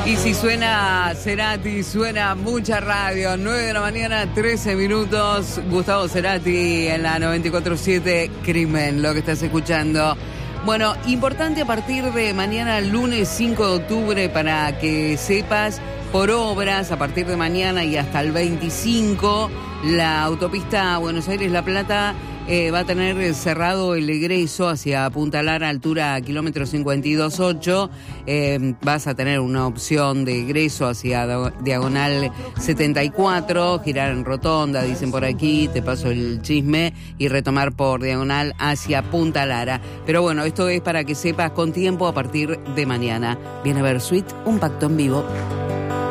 Y si suena Cerati, suena mucha radio. 9 de la mañana, 13 minutos. Gustavo Cerati en la 94.7 Crimen, lo que estás escuchando. Bueno, importante a partir de mañana, lunes 5 de octubre, para que sepas, por obras, a partir de mañana y hasta el 25, la autopista Buenos Aires-La Plata va a tener cerrado el egreso hacia Punta Lara, altura kilómetro 52.8. Vas a tener una opción de egreso hacia diagonal 74, girar en rotonda, dicen por aquí, te paso el chisme, y retomar por diagonal hacia Punta Lara. Pero bueno, esto es para que sepas con tiempo a partir de mañana. Viene Versuit, un pacto en vivo.